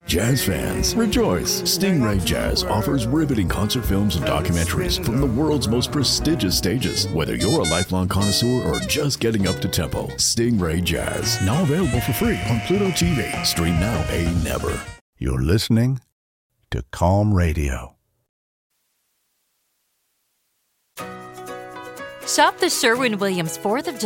Jazz fans, rejoice! Stingray Jazz offers riveting concert films and documentaries from the world's most prestigious stages. Whether you're a lifelong connoisseur or just getting up to tempo, Stingray Jazz, now available for free on Pluto TV. Stream now, pay never. You're listening to Calm Radio. Shop the Sherwin-Williams 4th of July